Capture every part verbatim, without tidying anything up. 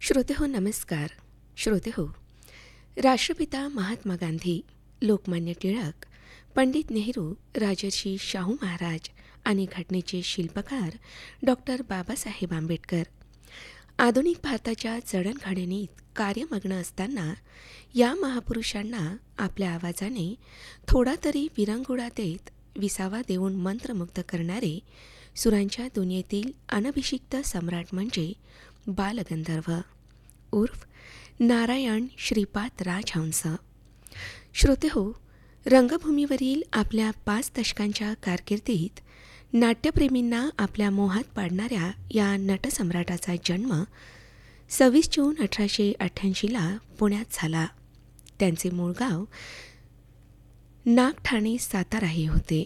श्रोते हो नमस्कार. श्रोते हो, राष्ट्रपिता महात्मा गांधी, लोकमान्य टिळक, पंडित नेहरू, राजर्षी शाहू महाराज आणि घटनेचे शिल्पकार डॉक्टर बाबासाहेब आंबेडकर आधुनिक भारताच्या जडणघडणीत कार्यमग्न असताना या महापुरुषांना आपल्या आवाजाने थोडा तरी विरंगुळा देत विसावा देऊन मंत्रमुग्ध करणारे सुरांच्या दुनियेतील अनभिषिक्त सम्राट म्हणजे बालगंधर्व उर्फ नारायण श्रीपाद राजहंस. श्रोते हो, रंगभूमीवरील आपल्या पाच दशकांच्या कारकिर्दीत नाट्यप्रेमींना आपल्या मोहात पाडणाऱ्या या नटसम्राटाचा जन्म सव्वीस जून अठराशे अठ्ठ्याऐंशीला पुण्यात झाला. त्यांचे मूळ गाव नागठाणे सातारा हे होते.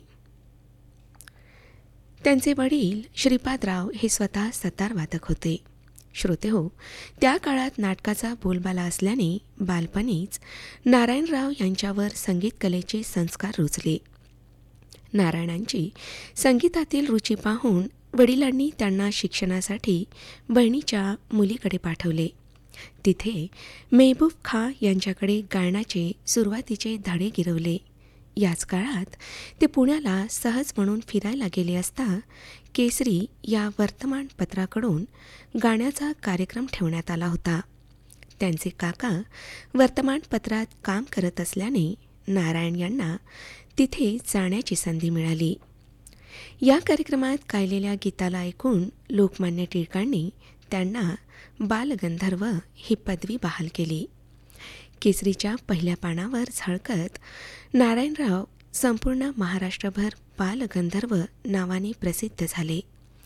त्यांचे वडील श्रीपादराव हे स्वतः सतारवादक होते. श्रोते हो, त्या काळात नाटकाचा बोलबाला असल्याने बालपणीच नारायणराव यांच्यावर संगीत कलेचे संस्कार रुजले. नारायणांची संगीतातील रुची पाहून वडिलांनी त्यांना शिक्षणासाठी बहिणीच्या मुलीकडे पाठवले. तिथे मेहबूब खाँ यांच्याकडे गायनाचे सुरुवातीचे धडे गिरवले. याच काळात ते पुण्याला सहज म्हणून फिरायला गेले असता केसरी या वर्तमानपत्राकडून गाण्याचा कार्यक्रम ठेवण्यात आला होता. त्यांचे काका वर्तमानपत्रात काम करत असल्याने नारायण यांना तिथे जाण्याची संधी मिळाली. या कार्यक्रमात गायलेल्या गीताला ऐकून लोकमान्य टिळकांनी त्यांना बालगंधर्व ही पदवी बहाल केली. केसरीच्या पहिल्या पानावर झळकत नारायणराव संपूर्ण महाराष्ट्रभर बालगंधर्व नावाने प्रसिद्ध झाले.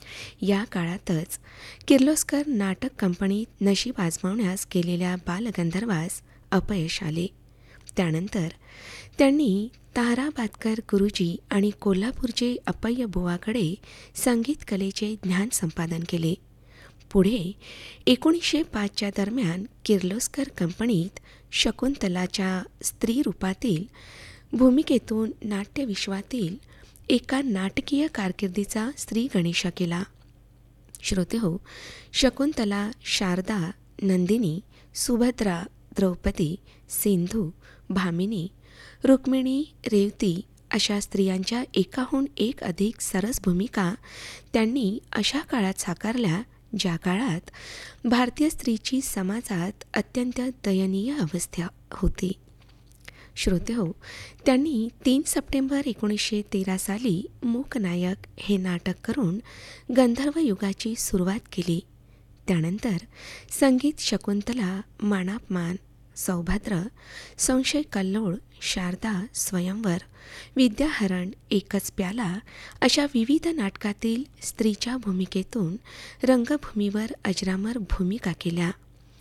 या काळातच किर्लोस्कर नाटक कंपनीत नशीब आजमावण्यास गेलेल्या बालगंधर्वास अपयश आले. त्यानंतर त्यांनी ताराबादकर गुरुजी आणि कोल्हापूरचे अप्पय्य बुवाकडे संगीत कलेचे ज्ञान संपादन केले. पुढे एकोणीसशे पाचच्या दरम्यान किर्लोस्कर कंपनीत शकुंतलाच्या स्त्री रूपातील भूमिकेतून नाट्यविश्वातील एका नाटकीय कारकिर्दीचा श्री गणेशा केला. श्रोते हो, शकुंतला, शारदा, नंदिनी, सुभद्रा, द्रौपदी, सिंधू, भामिनी, रुक्मिणी, रेवती अशा स्त्रियांच्या एकाहून एक अधिक सरस भूमिका त्यांनी अशा काळात साकारल्या ज्या काळात भारतीय स्त्रीची समाजात अत्यंत दयनीय अवस्था होती. श्रोते हो, त्यांनी तीन सप्टेंबर एकोणीसशे तेरा साली मूकनायक हे नाटक करून गंधर्व युगाची सुरुवात केली. त्यानंतर संगीत शकुंतला, मानापमान, सौभद्र, संशय कल्लोळ, शारदा, स्वयंवर, विद्याहरण, एकच प्याला अशा विविध नाटकातील स्त्रीच्या भूमिकेतून रंगभूमीवर अजरामर भूमिका केल्या.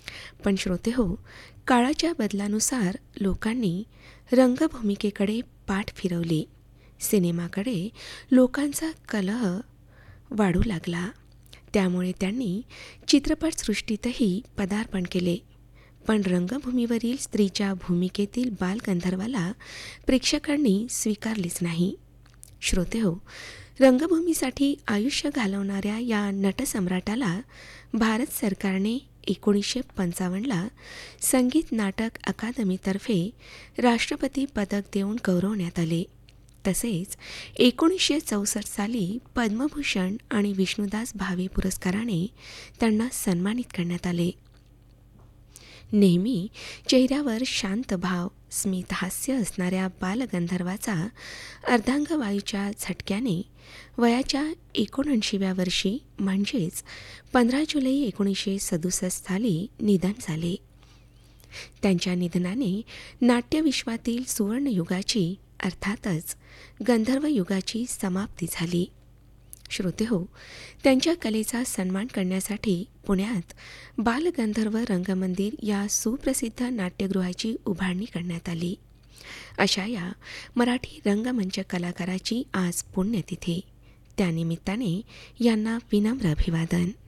पण श्रोते हो, काळाच्या बदलानुसार लोकांनी रंगभूमिकेकडे पाठ फिरवली. सिनेमाकडे लोकांचा कलह वाढू लागला. त्यामुळे त्यांनी चित्रपटसृष्टीतही पदार्पण केले. पण रंगभूमीवरील स्त्रीच्या भूमिकेतील बालगंधर्वाला प्रेक्षकांनी स्वीकारलीच नाही. श्रोते हो, रंगभूमीसाठी आयुष्य घालवणाऱ्या या नटसम्राटाला भारत सरकारने एकोणीसशे पंचावन्नला संगीत नाटक अकादमीतर्फे राष्ट्रपती पदक देऊन गौरवण्यात आले. तसेच एकोणीसशे चौसष्ट साली पद्मभूषण आणि विष्णुदास भावे पुरस्काराने त्यांना सन्मानित करण्यात आले. नेहमी चेहऱ्यावर शांत भाव, स्मितहास्य असणाऱ्या बालगंधर्वाचा अर्धांगवायूच्या झटक्याने वयाच्या एकोणऐंशीव्या वर्षी म्हणजेच पंधरा जुलै एकोणीसशे सदुसष्ट साली निधन झाले. त्यांच्या निधनाने नाट्यविश्वातील सुवर्णयुगाची अर्थातच गंधर्व युगाची समाप्ती झाली. श्रोते हो, त्यांच्या कलेचा सन्मान करण्यासाठी पुण्यात बालगंधर्व रंगमंदिर या सुप्रसिद्ध नाट्यगृहाची उभारणी करण्यात आली. अशा या मराठी रंगमंच कलाकाराची आज पुण्यतिथी. त्यानिमित्ताने यांना विनम्र अभिवादन.